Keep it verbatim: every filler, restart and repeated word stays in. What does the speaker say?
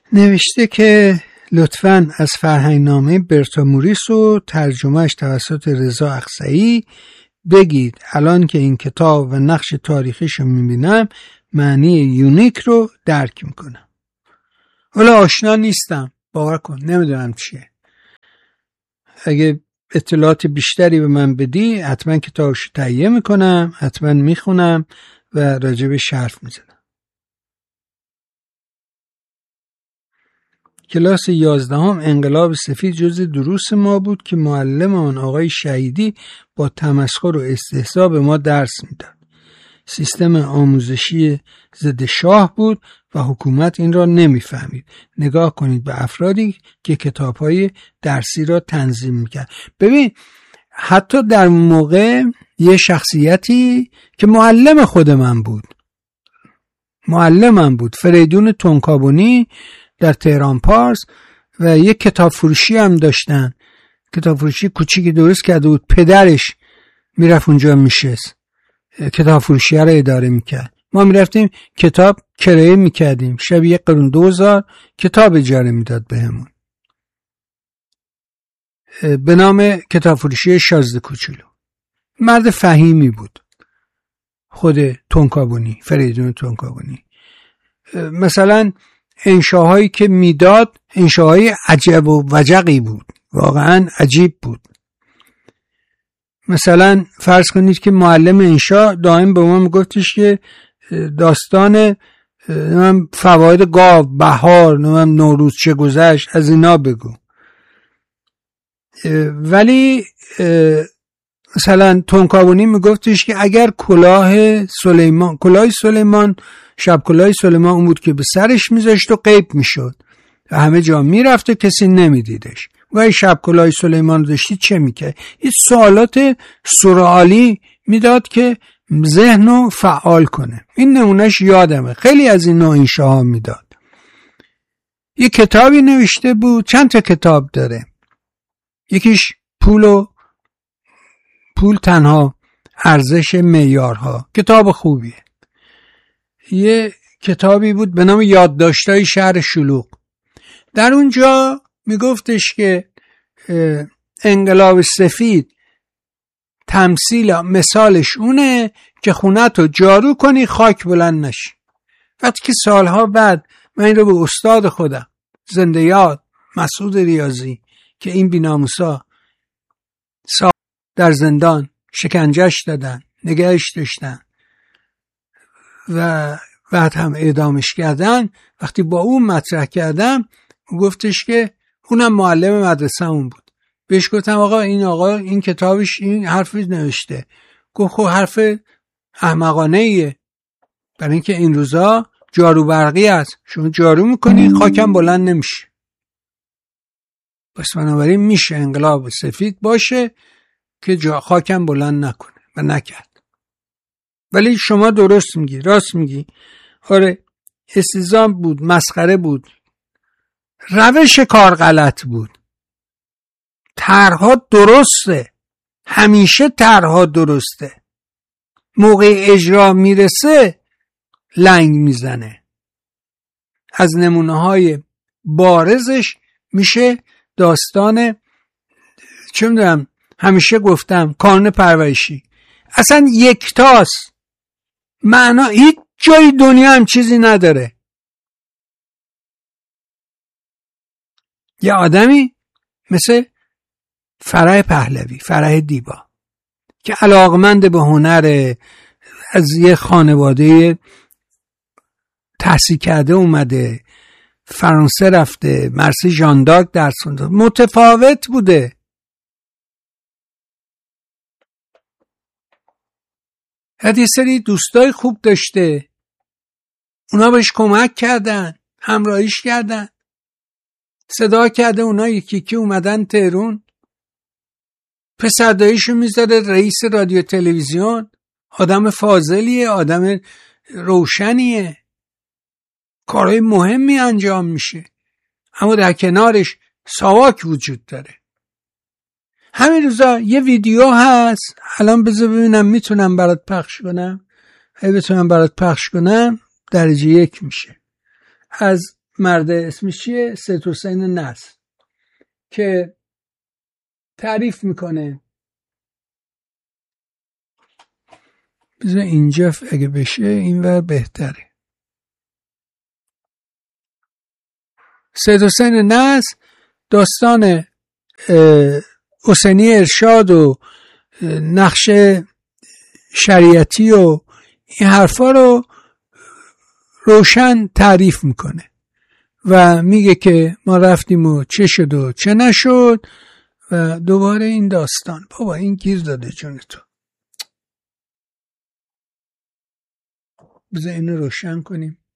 نوشته که لطفاً از فرهنگنامه برتا موریس و ترجمهش توسط رضا اقصی بگید. الان که این کتاب و نقش تاریخیشو میبینم معنی یونیک رو درک میکنم. ولی آشنا نیستم، باور کن، نمیدونم چیه. اگه اطلاعات بیشتری به من بدی حتما کتابشو تهیه میکنم، حتما میخونم و راجبش حرف میزنم. کلاس یازدهم انقلاب سفید جز دروس ما بود که معلم آن آقای شهیدی با تمسخر و استهزا به ما درس میداد. سیستم آموزشی ضد شاه بود و حکومت این را نمیفهمید. نگاه کنید به افرادی که کتاب‌های درسی را تنظیم میکرد. ببین حتی در موقع یه شخصیتی که معلم خود من بود، معلمم بود، فریدون تونکابونی در تهران پارس، و یک کتاب فروشی هم داشتن. کتاب فروشی کوچیکی درست کرده بود، پدرش میرفت اونجا میشست، کتاب فروشی رو اداره میکرد. ما میرفتیم کتاب کرایه میکردیم، شب یک قرون دوزار کتاب اجاره میداد بهمون به نام کتاب فروشی شازده کوچولو. مرد فهیمی بود خود تونکابونی، فریدون تونکابونی. مثلا انشاهایی که میداد انشاهای عجب و وجقی بود، واقعا عجیب بود. مثلا فرض کنید که معلم انشا دائم به ما میگفتش که داستان فواید گاو، بهار، نوروز چه گذشت، از اینا بگو. ولی مثلا تونکابونی میگفتش که اگر کلاه سلیمان، کلاه سلیمان، شب کلاه سلیمان اون بود که به سرش میذاشت و غیب میشد و همه جا میرفت و کسی نمیدیدش. و این شب کلاه سلیمان داشتی چه میکرد؟ این سوالات سورئالی میداد که ذهنو فعال کنه. این نمونهش یادمه، خیلی از این نوع انشاها میداد. یه کتابی نوشته بود، چند تا کتاب داره، یکیش پول و پول تنها ارزش معیارها، کتاب خوبیه. یه کتابی بود به نام یادداشت‌های شهر شلوغ. در اونجا میگفتش که انقلاب سفید تمثیل مثالش اونه که خونتو جارو کنی خاک بلند نشی. وقتی که سالها بعد من این رو به استاد خودم زنده یاد مسعود ریاضی که این بی‌ناموسا در زندان شکنجهش دادن، نگهش داشتن و بعد هم اعدامش کردن، وقتی با اون مطرح کردم گفتش که اونم معلم مدرسه اون بود. بهش گفتم آقا این آقا این کتابش این حرفی نوشته. گفت خب حرف احمقانه ایه، برای اینکه این روزا جارو برقی هست، شما جارو میکنی خاکم بلند نمیشه. پس بنابراین میشه انقلاب سفید باشه که جا خاکم بلند نکنه و نکرد. ولی شما درست میگی، راست میگی. آره استیزام بود، مسخره بود، روش کار غلط بود. طرحها درسته، همیشه طرحها درسته، موقع اجرا میرسه لنگ میزنه. از نمونه های بارزش میشه داستان چه میدونم، همیشه گفتم کانون پرورشی اصلا یکتاست، معنا هیچ جای دنیا هم چیزی نداره. یه آدمی مثل فرح پهلوی، فرح دیبا که علاقمند به هنر، از یه خانواده تحصیل کرده اومده، فرانسه رفته، مرسی ژان دارک درس خونده، متفاوت بوده. حتی یه سری دوستای خوب داشته، اونا بهش کمک کردن، همراهیش کردن، صدا کرده، اونا یکی که اومدن تهرون، پسرداییشو میذاره رئیس رادیو تلویزیون. آدم فاضلیه، آدم روشنیه، کارهای مهمی انجام میشه، اما در کنارش ساواک وجود داره. همین روزا یه ویدیو هست، الان بذار ببینم میتونم برات پخش کنم. اگه بتونم برات پخش کنم درجه یک میشه. از مرد اسمش چیه؟ سید حسین نصر، که تعریف میکنه. بذار اینجا اگه بشه اینور بهتره. سید حسین نصر داستان حسینی ارشاد و نقش شریعتی و این حرفا رو روشن تعریف میکنه و میگه که ما رفتیم و چه شد و چه نشد و دوباره این داستان. بابا این گیر داده جون تو. بذار اینو روشن کنیم.